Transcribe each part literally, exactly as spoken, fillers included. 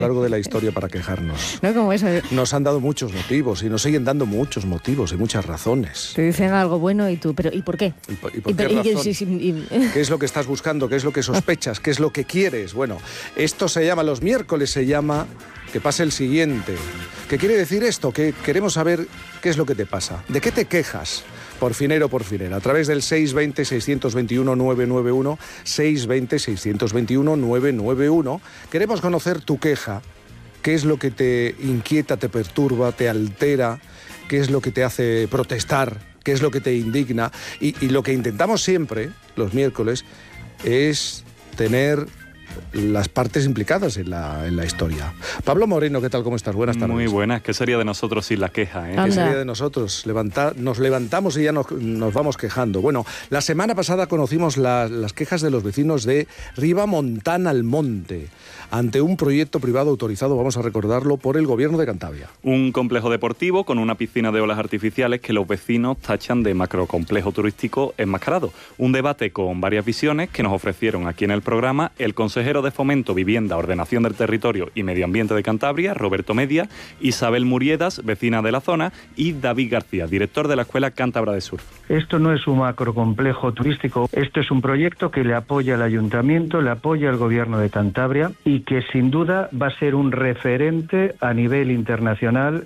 A lo largo de la historia para quejarnos. No, como eso. Nos han dado muchos motivos y nos siguen dando muchos motivos y muchas razones. Te dicen algo bueno y tú, pero ¿y por qué? ¿Y por, y por ¿Y, qué pero, razón? Y, sí, sí, y... ¿Qué es lo que estás buscando? ¿Qué es lo que sospechas? ¿Qué es lo que quieres? Bueno, esto se llama, los miércoles se llama Que pase el siguiente. ¿Qué quiere decir esto? Que queremos saber qué es lo que te pasa. ¿De qué te quejas? Por finero, por finera, a través del seis veinte, seiscientos veintiuno, novecientos noventa y uno, seis veinte, seiscientos veintiuno, novecientos noventa y uno. Queremos conocer tu queja. ¿Qué es lo que te inquieta, te perturba, te altera? ¿Qué es lo que te hace protestar? ¿Qué es lo que te indigna? Y, y lo que intentamos siempre, los miércoles, es tener las partes implicadas en la, en la historia. Pablo Moreno, ¿qué tal? ¿Cómo estás? Buenas tardes. Muy buenas. ¿Qué sería de nosotros sin la queja? ¿eh? ¿Qué sería de nosotros? Levanta, nos levantamos y ya nos, nos vamos quejando. Bueno, la semana pasada conocimos la, las quejas de los vecinos de Ribamontana al Monte ante un proyecto privado autorizado, vamos a recordarlo, por el Gobierno de Cantabria. Un complejo deportivo con una piscina de olas artificiales que los vecinos tachan de macrocomplejo turístico enmascarado. Un debate con varias visiones que nos ofrecieron aquí en el programa el consejero de Fomento, Vivienda, Ordenación del Territorio y Medio Ambiente de Cantabria, Roberto Media, Isabel Muriedas, vecina de la zona, y David García, director de la Escuela Cántabra de Surf. Esto no es un macrocomplejo turístico, esto es un proyecto que le apoya al Ayuntamiento, le apoya al Gobierno de Cantabria y que sin duda va a ser un referente a nivel internacional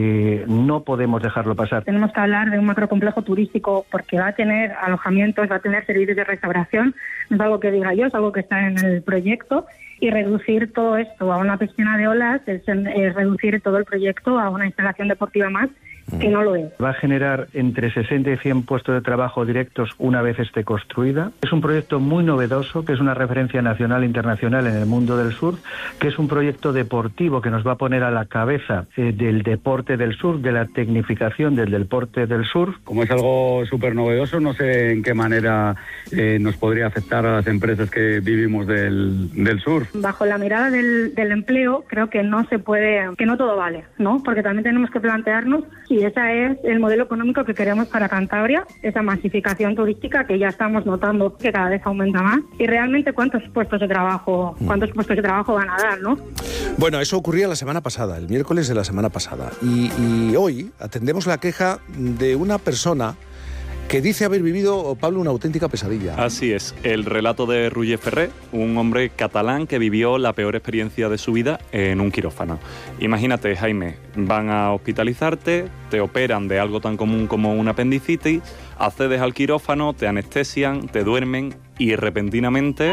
y no podemos dejarlo pasar. Tenemos que hablar de un macrocomplejo turístico porque va a tener alojamientos, va a tener servicios de restauración, no es algo que diga yo, es algo que está en el proyecto, y reducir todo esto a una piscina de olas es, es reducir todo el proyecto a una instalación deportiva más, que no lo es. Va a generar entre sesenta y cien puestos de trabajo directos una vez esté construida. Es un proyecto muy novedoso, que es una referencia nacional e internacional en el mundo del surf, que es un proyecto deportivo que nos va a poner a la cabeza eh, del deporte del surf, de la tecnificación del deporte del surf. Como es algo súper novedoso, no sé en qué manera eh, nos podría afectar a las empresas que vivimos del, del surf. Bajo la mirada del, del empleo, creo que no se puede, que no todo vale, ¿no? Porque también tenemos que plantearnos si ese es el modelo económico que queremos para Cantabria, esa masificación turística que ya estamos notando que cada vez aumenta más, y realmente cuántos puestos de trabajo, cuántos puestos de trabajo van a dar, ¿no? Bueno, eso ocurría la semana pasada, el miércoles de la semana pasada, y, y hoy atendemos la queja de una persona que dice haber vivido, Pablo, una auténtica pesadilla. Así es, el relato de Roger Ferrer, un hombre catalán que vivió la peor experiencia de su vida en un quirófano. Imagínate, Jaime, van a hospitalizarte, te operan de algo tan común como una apendicitis, accedes al quirófano, te anestesian, te duermen y repentinamente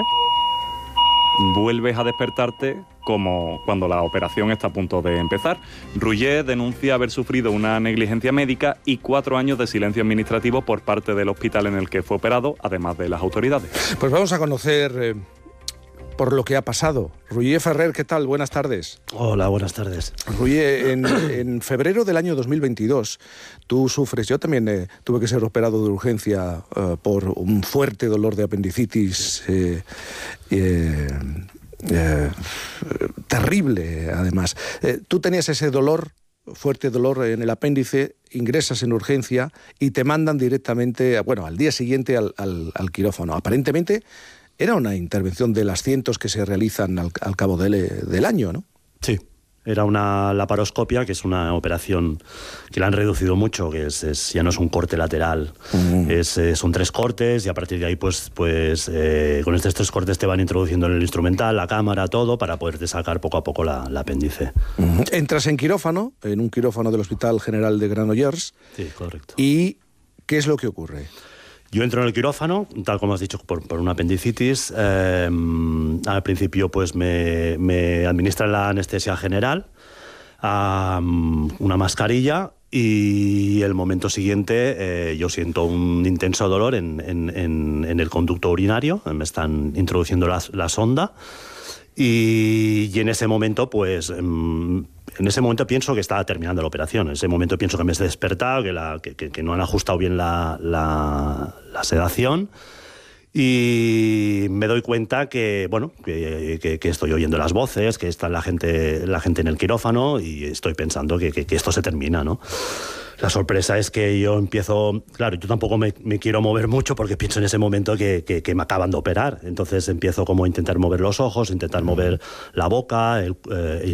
vuelves a despertarte como cuando la operación está a punto de empezar. Roger denuncia haber sufrido una negligencia médica y cuatro años de silencio administrativo por parte del hospital en el que fue operado, además de las autoridades. Pues vamos a conocer eh, por lo que ha pasado. Roger Ferrer, ¿qué tal? Buenas tardes. Hola, buenas tardes. Roger, en, en febrero del año dos mil veintidós, tú sufres, yo también eh, tuve que ser operado de urgencia eh, por un fuerte dolor de apendicitis eh, eh, Eh, terrible, además. Eh, tú tenías ese dolor, fuerte dolor en el apéndice, ingresas en urgencia y te mandan directamente, bueno, al día siguiente al, al, al quirófano. Aparentemente era una intervención de las cientos que se realizan al, al cabo del, del año, ¿no? Sí. Era una laparoscopia, que es una operación que la han reducido mucho, que es, es ya no es un corte lateral, mm. es, eh, son tres cortes y a partir de ahí pues, pues eh, con estos tres cortes te van introduciendo en el instrumental, la cámara, todo, para poderte sacar poco a poco la, la apéndice. Mm. Entras en quirófano, en un quirófano del Hospital General de Granollers. Sí, correcto. ¿Y qué es lo que ocurre? Yo entro en el quirófano, tal como has dicho, por, por una apendicitis. Eh, al principio pues me, me administran la anestesia general, um, una mascarilla, y el momento siguiente eh, yo siento un intenso dolor en, en, en, en el conducto urinario. Me están introduciendo la, la sonda y, y en ese momento pues... Um, En ese momento pienso que estaba terminando la operación. En ese momento pienso que me he despertado, que, la, que, que, que no han ajustado bien la, la, la sedación. Y me doy cuenta que, bueno, que, que, que estoy oyendo las voces, que está la gente, la gente en el quirófano y estoy pensando que, que, que esto se termina, ¿no? La sorpresa es que yo empiezo, claro, yo tampoco me, me quiero mover mucho porque pienso en ese momento que, que, que me acaban de operar. Entonces empiezo como a intentar mover los ojos, intentar mover la boca, el, eh,